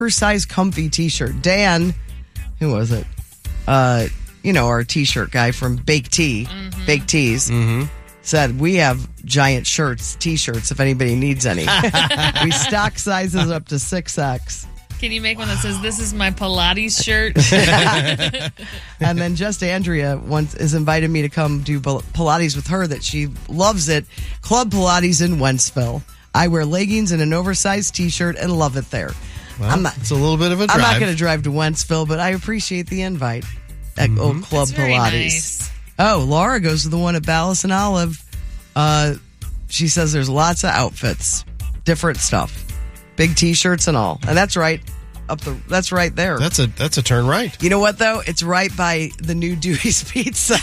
oversized comfy t-shirt. Dan, who was it? Our t-shirt guy from Bake Tees, said, we have giant shirts, t-shirts, if anybody needs any. We stock sizes up to 6X. Can you make one that says, this is my Pilates shirt? And then just Andrea has invited me to come do Pilates with her, that she loves it. Club Pilates in Wentzville. I wear leggings and an oversized t-shirt and love it there. Well, it's a little bit of a drive. I'm not going to drive to Wentzville, but I appreciate the invite at Old Club That's very Pilates. Nice. Oh, Laura goes to the one at Ballas and Olive. She says there's lots of outfits, different stuff, big t-shirts and all. And that's right. That's right there. That's a turn right. You know what though? It's right by the new Dewey's Pizza.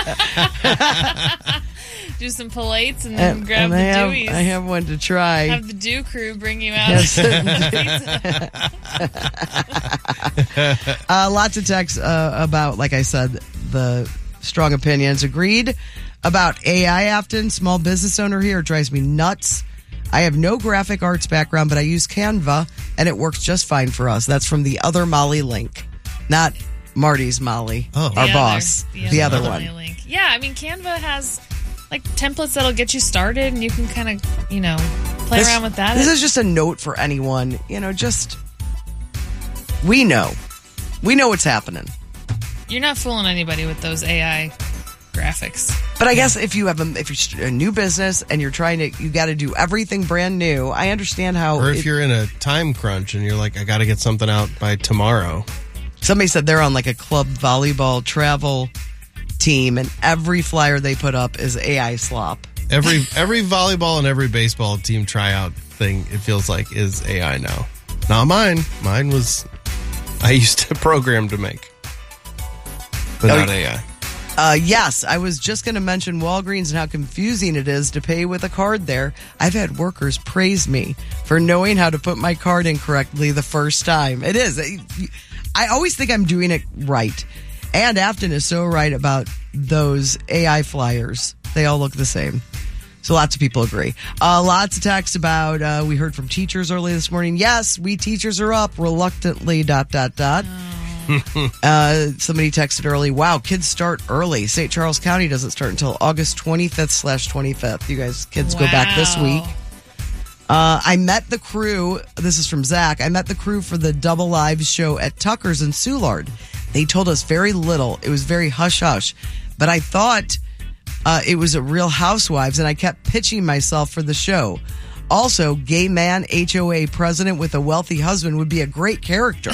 Do some pilates and then grab the Dewey's. I have one to try. Have the Dew crew bring you out. Yes. Lots of texts about, like I said, the strong opinions. Agreed about AI. Afton, small business owner here, drives me nuts. I have no graphic arts background, but I use Canva, and it works just fine for us. That's from the other Molly Link, not Marty's Molly, our boss, the other one. Link. Yeah, I mean, Canva has like templates that'll get you started, and you can kind of, play around with that. This is just a note for anyone, we know what's happening. You're not fooling anybody with those AI graphics. But I guess if you're a new business and you got to do everything brand new, I understand how. Or if you're in a time crunch and you're like, I got to get something out by tomorrow. Somebody said they're on like a club volleyball travel team, and every flyer they put up is AI slop. Every volleyball and every baseball team tryout thing, it feels like, is AI now. Not mine. Mine was, I used to program to make, but not AI. Yes, I was just going to mention Walgreens and how confusing it is to pay with a card there. I've had workers praise me for knowing how to put my card in correctly the first time. It is. I always think I'm doing it right. And Afton is so right about those AI flyers. They all look the same. So lots of people agree. Lots of texts about, we heard from teachers early this morning. Yes, we teachers are up reluctantly, ... Somebody texted early. Wow, kids start early. St. Charles County doesn't start until August 25th/25th. You guys, kids go back this week. I met the crew. This is from Zach. I met the crew for the Double Live show at Tucker's in Soulard. They told us very little. It was very hush-hush. But I thought it was a Real Housewives, and I kept pitching myself for the show. Also, gay man HOA president with a wealthy husband would be a great character.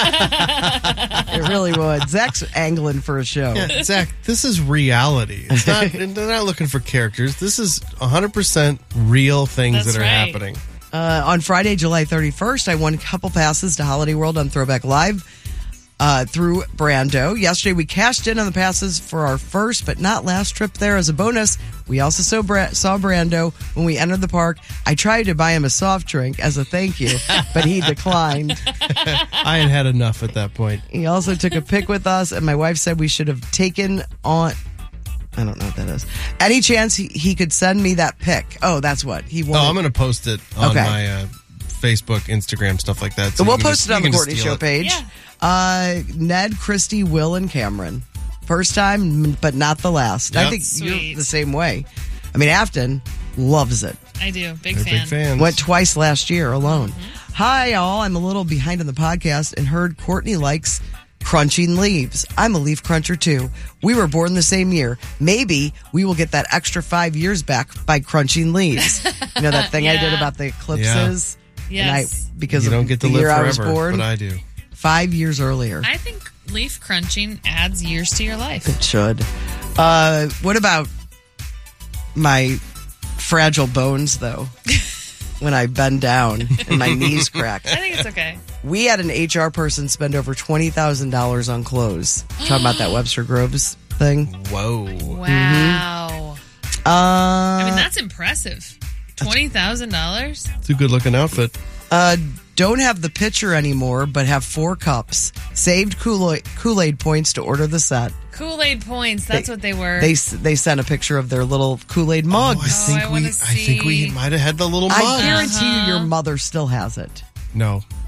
It really would. Zach's angling for a show. Yeah, Zach, this is reality. It's not. They're not looking for characters. This is 100% real things that are happening. On Friday, July 31st, I won a couple passes to Holiday World on Throwback Live through Brando. Yesterday, we cashed in on the passes for our first but not last trip there. As a bonus, we also saw Brando when we entered the park. I tried to buy him a soft drink as a thank you, but he declined. I had enough at that point. He also took a pic with us, and my wife said we should have taken on... I don't know what that is. Any chance he could send me that pic? Oh, that's what he wanted. Oh, I'm going to post it on my Facebook, Instagram, stuff like that. So we'll post it on the Courtney Show page. Yeah. Ned, Christy, Will, and Cameron. First time, but not the last. Yep. I think you're the same way. I mean, Afton loves it. I do. Big They're fan. Big fans. Went twice last year alone. Hi, all. I'm a little behind on the podcast and heard Courtney likes crunching leaves. I'm a leaf cruncher, too. We were born the same year. Maybe we will get that extra 5 years back by crunching leaves. You know that thing I did about the eclipses? Yeah. And because you don't get to the live year forever, I was born, but I do. 5 years earlier. I think leaf crunching adds years to your life. It should. What about my fragile bones, though? When I bend down and my knees crack. I think it's okay. We had an HR person spend over $20,000 on clothes. Talking about that Webster Groves thing. Whoa. Wow. I mean, that's impressive. $20,000? It's a good looking outfit. Don't have the pitcher anymore, but have 4 cups. Saved Kool-Aid points to order the set. Kool-Aid points. That's what they were. They sent a picture of their little Kool-Aid mugs. I think we might have had the little mug. I guarantee you your mother still has it. No.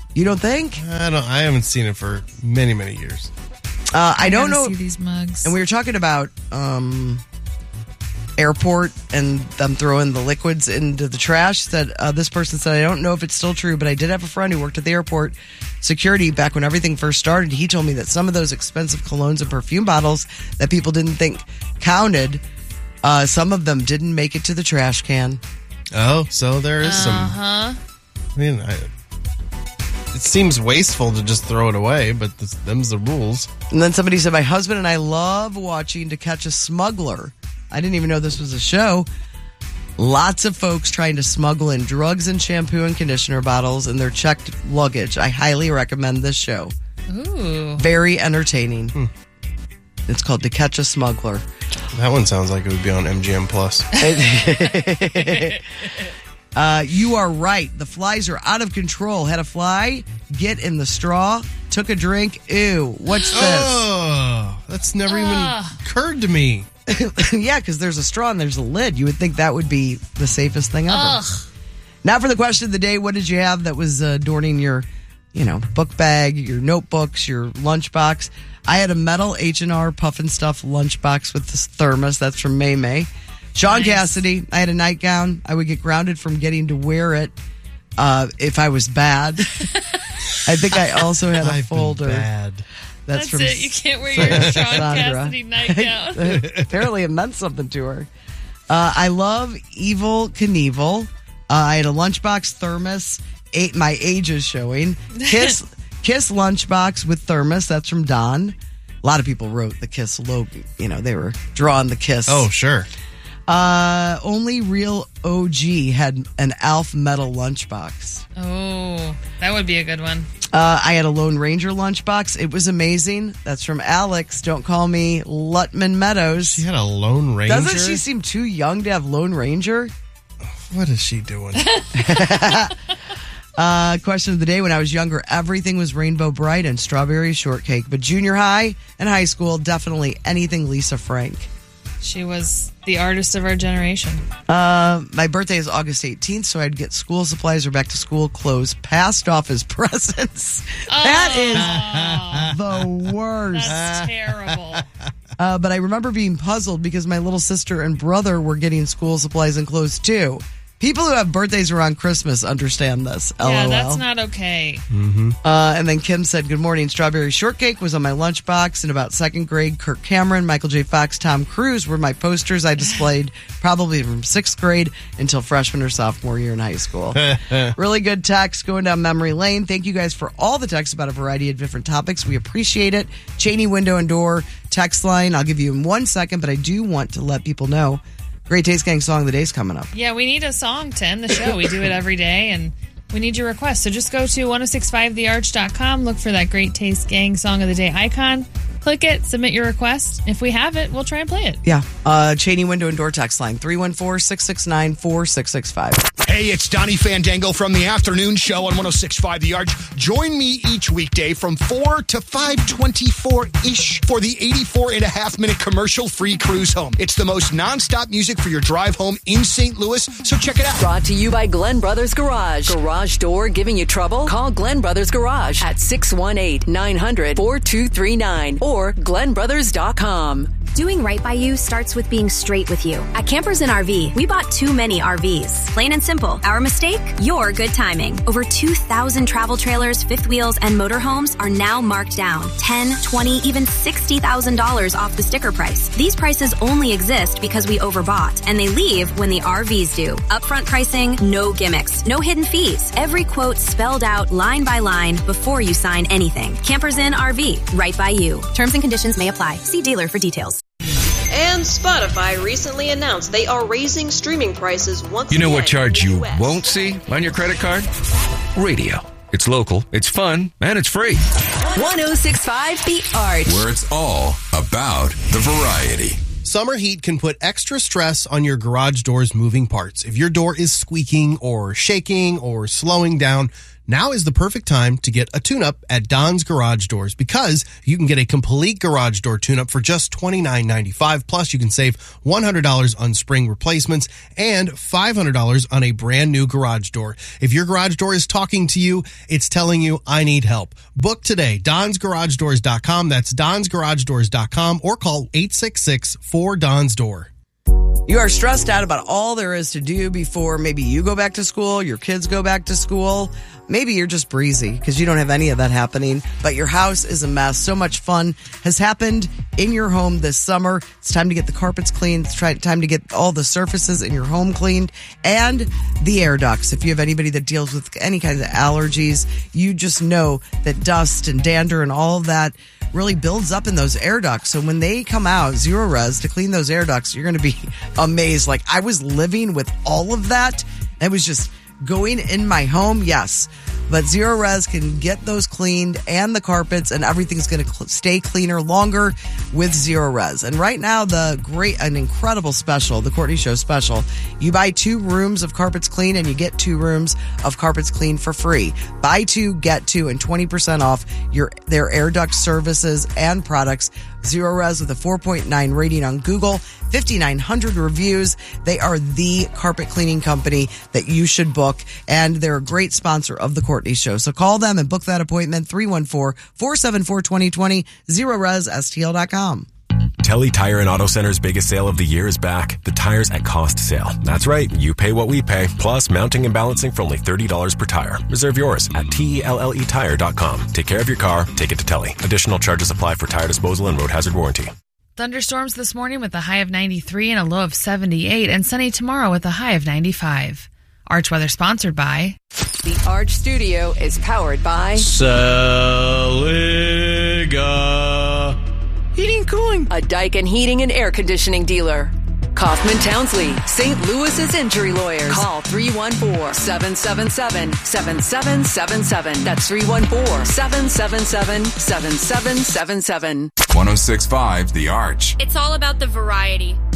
You don't think? I haven't seen it for many, many years. I don't know. See these mugs. And we were talking about airport and them throwing the liquids into the trash. This person said, I don't know if it's still true, but I did have a friend who worked at the airport security back when everything first started. He told me that some of those expensive colognes and perfume bottles that people didn't think counted, some of them didn't make it to the trash can. Oh, so there is some. I mean, it seems wasteful to just throw it away, but them's the rules. And then somebody said, my husband and I love watching To Catch a Smuggler. I didn't even know this was a show. Lots of folks trying to smuggle in drugs and shampoo and conditioner bottles in their checked luggage. I highly recommend this show. Ooh. Very entertaining. It's called To Catch a Smuggler. That one sounds like it would be on MGM Plus. You are right. The flies are out of control. Had a fly get in the straw, took a drink. Ew, what's this? Oh, that's never even occurred to me. Yeah, because there's a straw and there's a lid. You would think that would be the safest thing ever. Ugh. Now for the question of the day, what did you have that was adorning your, book bag, your notebooks, your lunchbox? I had a metal H&R Puff and Stuff lunchbox with this thermos. That's from May May. Sean Cassidy, I had a nightgown. I would get grounded from getting to wear it if I was bad. I think I also had a folder. Bad. That's from it. You can't wear your Sean Cassidy nightgown. Apparently it meant something to her. I love Evel Knievel. I had a lunchbox thermos. My age is showing. Kiss lunchbox with thermos. That's from Don. A lot of people wrote the Kiss logo. They were drawing the Kiss. Oh, sure. Only Real OG had an Alf metal lunchbox. Oh, that would be a good one. I had a Lone Ranger lunchbox. It was amazing. That's from Alex. Don't call me Lutman Meadows. She had a Lone Ranger? Doesn't she seem too young to have Lone Ranger? What is she doing? Question of the day. When I was younger, everything was Rainbow Bright and Strawberry Shortcake. But junior high and high school, definitely anything Lisa Frank. She was the artist of our generation. My birthday is August 18th, so I'd get school supplies or back to school clothes passed off as presents. That is the worst. That's terrible. But I remember being puzzled because my little sister and brother were getting school supplies and clothes too. People who have birthdays around Christmas understand this. Yeah, LOL. that's not okay. Mm-hmm. And then Kim said, good morning. Strawberry Shortcake was on my lunchbox in about second grade. Kirk Cameron, Michael J. Fox, Tom Cruise were my posters I displayed probably from sixth grade until freshman or sophomore year in high school. Really good text going down memory lane. Thank you guys for all the texts about a variety of different topics. We appreciate it. Cheney Window and Door text line. I'll give you in 1 second, but I do want to let people know Great Taste Gang Song of the Day is coming up. Yeah, we need a song to end the show. We do it every day, and we need your request. So just go to 1065thearch.com, look for that Great Taste Gang Song of the Day icon, click it, submit your request. If we have it, we'll try and play it. Yeah. Cheney Window and Door text line, 314-669-4665. Hey, it's Donnie Fandango from the afternoon show on 106.5 The Arch. Join me each weekday from 4 to 5:24-ish for the 84.5-minute commercial-free cruise home. It's the most nonstop music for your drive home in St. Louis, so check it out. Brought to you by Glenn Brothers Garage. Garage door giving you trouble? Call Glenn Brothers Garage at 618-900-4239 or glennbrothers.com. Doing right by you starts with being straight with you. At Campers and RV, we bought too many RVs. Plain and simple. Our mistake? Your good timing. Over 2,000 travel trailers, fifth wheels, and motorhomes are now marked down. $10,000, $20,000, even $60,000 off the sticker price. These prices only exist because we overbought, and they leave when the RVs do. Upfront pricing, no gimmicks, no hidden fees. Every quote spelled out line by line before you sign anything. Campers and RV, right by you. Terms and conditions may apply. See dealer for details. And Spotify recently announced they are raising streaming prices once again. You know what charge in the you US. won't see on your credit card? Radio. It's local, it's fun, and it's free. 106.5 The Arch. Where it's all about the variety. Summer heat can put extra stress on your garage door's moving parts. If your door is squeaking or shaking or slowing down, Now is the perfect time to get a tune-up at Don's Garage Doors because you can get a complete garage door tune-up for just $29.95. Plus, you can save $100 on spring replacements and $500 on a brand new garage door. If your garage door is talking to you, it's telling you, I need help. Book today, DonsGarageDoors.com. That's DonsGarageDoors.com or call 866-4DONS-DOOR. You are stressed out about all there is to do before maybe you go back to school, your kids go back to school. Maybe you're just breezy because you don't have any of that happening, but your house is a mess. So much fun has happened in your home this summer. It's time to get the carpets cleaned. It's time to get all the surfaces in your home cleaned and the air ducts. If you have anybody that deals with any kinds of allergies, you just know that dust and dander and all of that really builds up in those air ducts. So when they come out, Zero Res, to clean those air ducts, you're going to be amazed. Like, I was living with all of that. It was just going in my home, yes. But Zero Res can get those cleaned and the carpets, and everything's going to stay cleaner longer with Zero Res. And right now, an incredible special, the Courtney Show special. You buy 2 rooms of carpets clean and you get 2 rooms of carpets clean for free. Buy 2, get 2, and 20% off their air duct services and products. Zero Res with a 4.9 rating on Google, 5,900 reviews. They are the carpet cleaning company that you should book, and they're a great sponsor of the Courtney Show. So call them and book that appointment, 314-474-2020, ZeroResSTL.com. Telly Tire and Auto Center's biggest sale of the year is back. The Tires at Cost sale. That's right. You pay what we pay, plus mounting and balancing for only $30 per tire. Reserve yours at TELLETire.com. Take care of your car. Take it to Telly. Additional charges apply for tire disposal and road hazard warranty. Thunderstorms this morning with a high of 93 and a low of 78, and sunny tomorrow with a high of 95. Arch Weather sponsored by... The Arch Studio is powered by... Saliga Heating and Cooling, a Daikin heating and air conditioning dealer. Kaufman Townsley, St. Louis's injury lawyers. Call 314-777-7777. That's 314-777-7777. 106.5 The Arch. It's all about the variety.